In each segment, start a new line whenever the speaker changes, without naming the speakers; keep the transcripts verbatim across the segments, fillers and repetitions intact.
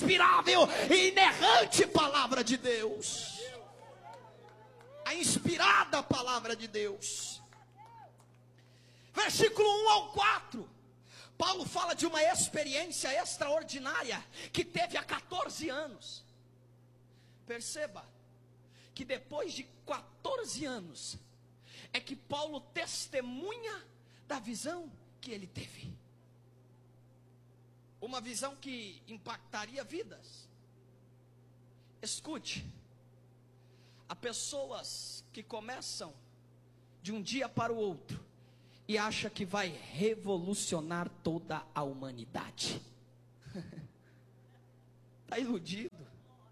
inspirável e inerrante palavra de Deus. A inspirada palavra de Deus. Versículo um ao quatro. Paulo fala de uma experiência extraordinária que teve há quatorze anos. Perceba que depois de quatorze anos é que Paulo testemunha da visão que ele teve. Uma visão que impactaria vidas. Escute, há pessoas que começam de um dia para o outro e acham que vai revolucionar toda a humanidade. Está iludido.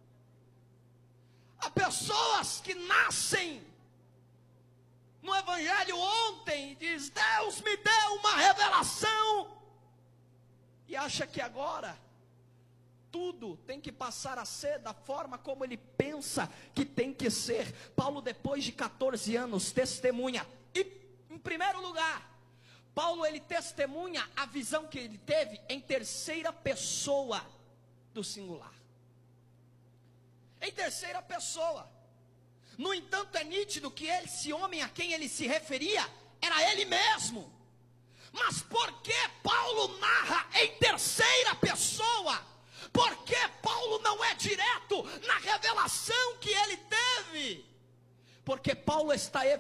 Há pessoas que nascem no evangelho ontem e diz: Deus me deu uma revelação, e acha que agora tudo tem que passar a ser da forma como ele pensa que tem que ser. Paulo, depois de quatorze anos, testemunha. E em primeiro lugar, Paulo ele testemunha a visão que ele teve em terceira pessoa do singular. Em terceira pessoa. No entanto, é nítido que esse homem a quem ele se referia era ele mesmo. Mas por que Paulo narra em terceira pessoa? Por que Paulo não é direto na revelação que ele teve? Porque Paulo está